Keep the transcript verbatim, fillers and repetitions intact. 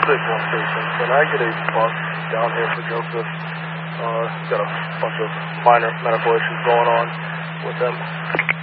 six one station. Can I get a bus down here for Joseph? Uh, he's got a bunch of minor medical issues going on with him.